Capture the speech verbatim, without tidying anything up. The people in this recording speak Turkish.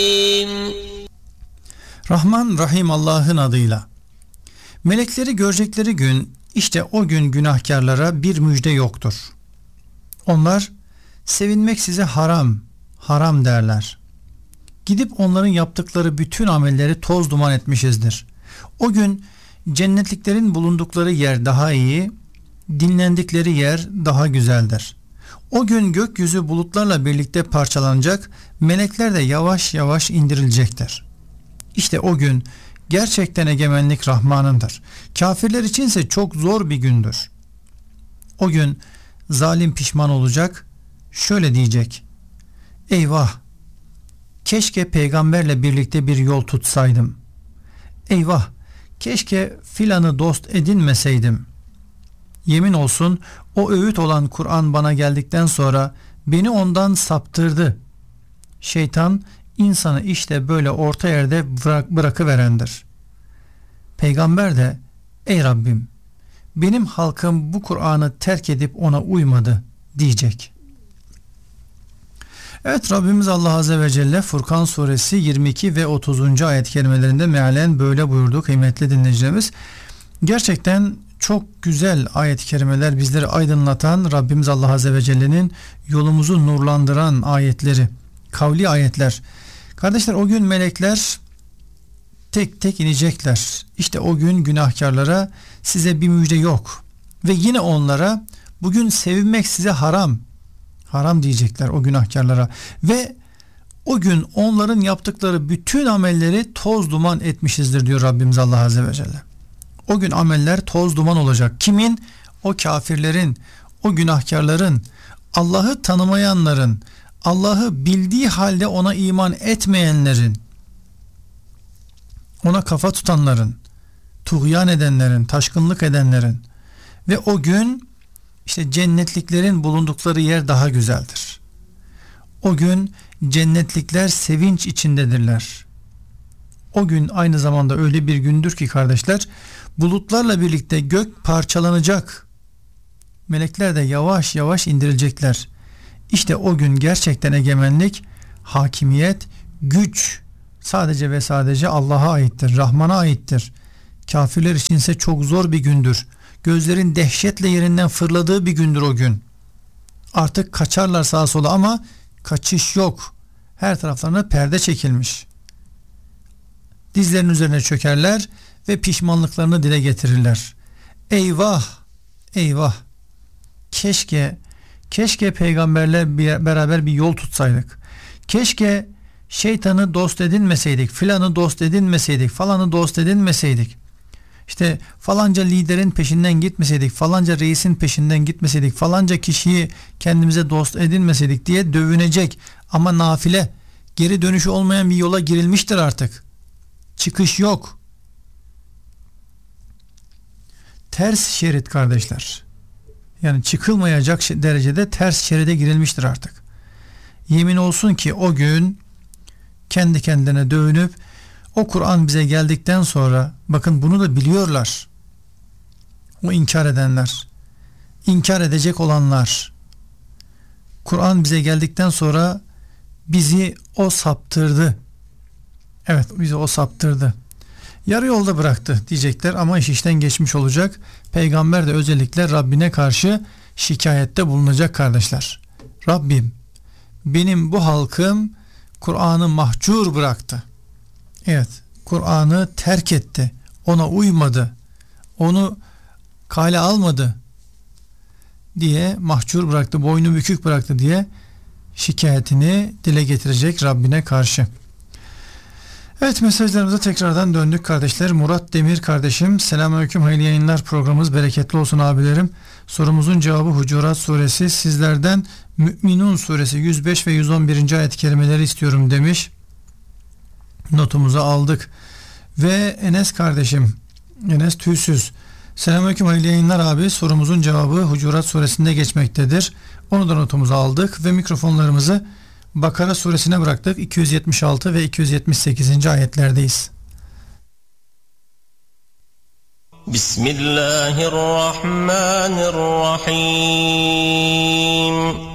Rahman Rahim Allah'ın adıyla. Melekleri görecekleri gün, işte o gün günahkarlara bir müjde yoktur. Onlar sevinmek size haram, haram derler. Gidip onların yaptıkları bütün amelleri toz duman etmişizdir. O gün cennetliklerin bulundukları yer daha iyi, dinlendikleri yer daha güzeldir. O gün gökyüzü bulutlarla birlikte parçalanacak, melekler de yavaş yavaş indirilecektir. İşte o gün gerçekten egemenlik Rahman'ındır. Kafirler içinse çok zor bir gündür. O gün zalim pişman olacak, şöyle diyecek: eyvah, keşke peygamberle birlikte bir yol tutsaydım. Eyvah, keşke filanı dost edinmeseydim. Yemin olsun o öğüt olan Kur'an bana geldikten sonra beni ondan saptırdı. Şeytan insanı işte böyle orta yerde bırak, bırakıverendir. Peygamber de ey Rabbim, benim halkım bu Kur'an'ı terk edip ona uymadı diyecek. Evet, Rabbimiz Allah Azze ve Celle Furkan suresi yirmi iki ve otuzuncu ayet kelimelerinde mealen böyle buyurdu kıymetli dinleyicilerimiz. Gerçekten çok güzel ayet-i kerimeler, bizleri aydınlatan, Rabbimiz Allah Azze ve Celle'nin yolumuzu nurlandıran ayetleri, kavli ayetler. Kardeşler, o gün melekler tek tek inecekler. İşte o gün günahkarlara size bir müjde yok. Ve yine onlara bugün sevinmek size haram. Haram diyecekler o günahkarlara. Ve o gün onların yaptıkları bütün amelleri toz duman etmişizdir diyor Rabbimiz Allah Azze ve Celle. O gün ameller toz duman olacak. Kimin? O kafirlerin, o günahkarların, Allah'ı tanımayanların, Allah'ı bildiği halde ona iman etmeyenlerin, ona kafa tutanların, tuğyan edenlerin, taşkınlık edenlerin. Ve o gün işte cennetliklerin bulundukları yer daha güzeldir. O gün cennetlikler sevinç içindedirler. O gün aynı zamanda öyle bir gündür ki kardeşler, bulutlarla birlikte gök parçalanacak. Melekler de yavaş yavaş indirilecekler. İşte o gün gerçekten egemenlik, hakimiyet, güç sadece ve sadece Allah'a aittir, Rahman'a aittir. Kafirler içinse çok zor bir gündür. Gözlerin dehşetle yerinden fırladığı bir gündür o gün. Artık kaçarlar sağa sola ama kaçış yok. Her taraflarına perde çekilmiş. Dizlerinin üzerine çökerler ve pişmanlıklarını dile getirirler. Eyvah, eyvah. Keşke, keşke peygamberle bir, beraber bir yol tutsaydık. Keşke şeytanı dost edinmeseydik, filanı dost edinmeseydik, falanı dost edinmeseydik. İşte falanca liderin peşinden gitmeseydik, falanca reisin peşinden gitmeseydik, falanca kişiyi kendimize dost edinmeseydik diye dövünecek. Ama nafile, geri dönüşü olmayan bir yola girilmiştir artık. Çıkış yok. Ters şerit kardeşler. Yani çıkılmayacak derecede ters şeride girilmiştir artık. Yemin olsun ki o gün kendi kendine dövünüp o Kur'an bize geldikten sonra, bakın bunu da biliyorlar. O inkar edenler, inkar edecek olanlar, Kur'an bize geldikten sonra bizi o saptırdı. Evet, bizi o saptırdı. Yarı yolda bıraktı diyecekler ama iş işten geçmiş olacak. Peygamber de özellikle Rabbine karşı şikayette bulunacak kardeşler. Rabbim, benim bu halkım Kur'an'ı mahcur bıraktı. Evet, Kur'an'ı terk etti. Ona uymadı. Onu kale almadı diye mahcur bıraktı, boynu bükük bıraktı diye şikayetini dile getirecek Rabbine karşı. Evet, mesajlarımıza tekrardan döndük kardeşler. Murat Demir kardeşim, selamünaleyküm, hayırlı yayınlar, programımız bereketli olsun abilerim. Sorumuzun cevabı Hucurat suresi, sizlerden Mü'minun suresi yüz beş ve yüz on birinci ayet-i kerimeleri istiyorum demiş. Notumuzu aldık. Ve Enes kardeşim, Enes Tüysüz, selamünaleyküm, hayırlı yayınlar abi, sorumuzun cevabı Hucurat suresinde geçmektedir. Onu da notumuza aldık ve mikrofonlarımızı Bakara suresine bıraktık. iki yüz yetmiş altı ve iki yüz yetmiş sekizinci ayetlerdeyiz. Bismillahirrahmanirrahim.